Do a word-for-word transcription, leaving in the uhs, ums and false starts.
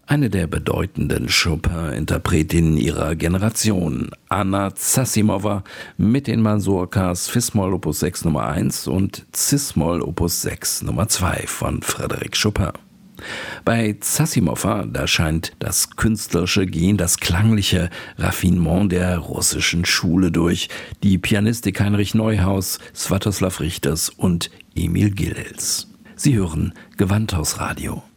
Eine der bedeutenden Chopin-Interpretinnen ihrer Generation, Anna Zazimova, mit den Mazurkas Fis-Moll Opus sechs Nummer eins und Cis-Moll Opus sechs Nummer zwei von Frédéric Chopin. Bei Zazimova, da scheint das künstlerische Gen, das klangliche Raffinement der russischen Schule durch, die Pianistik Heinrich Neuhaus, Swatoslav Richters und Emil Gilels. Sie hören Gewandhausradio.